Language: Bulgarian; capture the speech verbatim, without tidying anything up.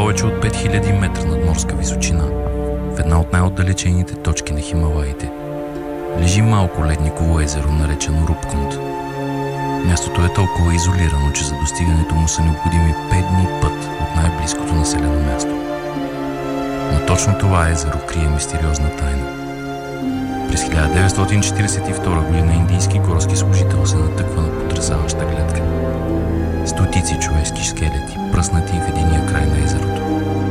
повече от пет хиляди метра надморска височина, в една от най-отдалечените точки на Хималаите, лежи малко ледниково езеро, наречено Рупкунд. Мястото е толкова изолирано, че за достигането му са необходими пет дни път от най-близкото населено място. Но точно това езеро крие мистериозна тайна. През хиляда деветстотин четиридесет и втора година индийски горски служител се натъква на потресаваща гледка. Стотици човешки скелети, пръснати в единия край на езеро.